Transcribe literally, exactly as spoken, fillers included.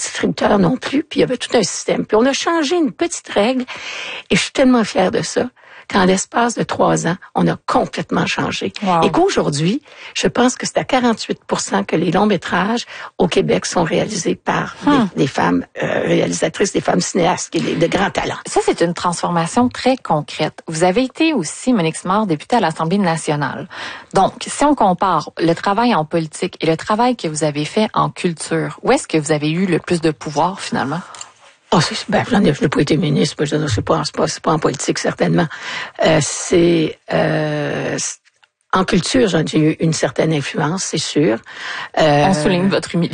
distributeurs non plus, puis il y avait tout un système. Puis on a changé une petite règle, et je suis tellement fière de ça, qu'en l'espace de trois ans, on a complètement changé. Wow. Et qu'aujourd'hui, je pense que c'est à quarante-huit pour cent que les longs-métrages au Québec sont réalisés par hum. des, des femmes euh, réalisatrices, des femmes cinéastes, des, de grands talents. Ça, c'est une transformation très concrète. Vous avez été aussi, Monique Simard, députée à l'Assemblée nationale. Donc, si on compare le travail en politique et le travail que vous avez fait en culture, où est-ce que vous avez eu le plus de pouvoir, finalement? Oh, c'est, ben, j'en ai, je n'ai pas été ministre, je c'est pas, c'est pas, c'est pas en politique, certainement. Euh, c'est, euh, en culture, j'ai eu une certaine influence, c'est sûr. Euh, On souligne votre humilité.